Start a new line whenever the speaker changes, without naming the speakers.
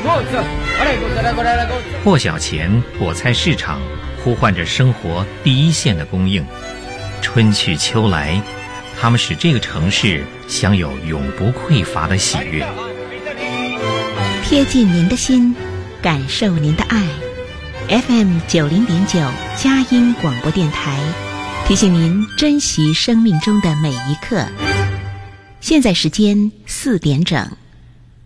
破晓前，果菜市场呼唤着生活第一线的供应。春去秋来，它们使这个城市享有永不匮乏的喜悦。
贴近您的心，感受您的爱。FM 90.9佳音广播电台提醒您珍惜生命中的每一刻。现在时间4点整。